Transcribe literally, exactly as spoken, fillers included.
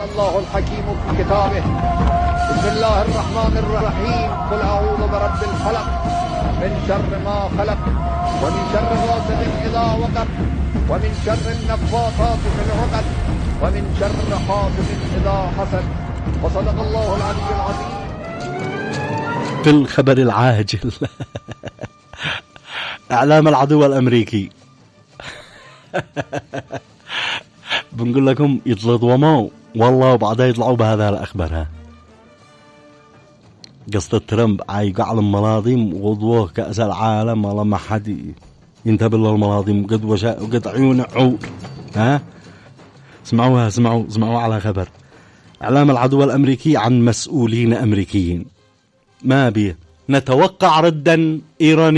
الله الحكيم في كتابه. بسم الله الرحمن الرحيم. قل أعوذ برب الفلق من شر ما خلق ومن شر غاسق إذا وقب ومن شر النفاثات في العقد ومن شر حاسد إذا حسد. وصدق الله العلي العظيم. في الخبر العاجل إعلام العدو الأمريكي بنقول لكم يتلضوموا والله وبعدها يطلعوا بهذا الأخبار. ها قصة ترامب عايق المناظم وضوه كأس العالم والله ما حد ينتبه للمناظم قد وشاء وقد عيون عور. ها اسمعوها اسمعوا اسمعوا على خبر إعلام العدو الأمريكي عن مسؤولين أمريكيين. ما بيه نتوقع ردا إيرانيا